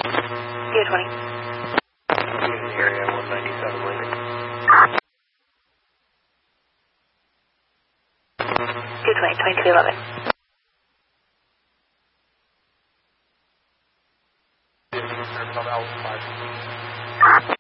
DO20. Area 197 Lincoln. DO20, 2211. Alpha 5.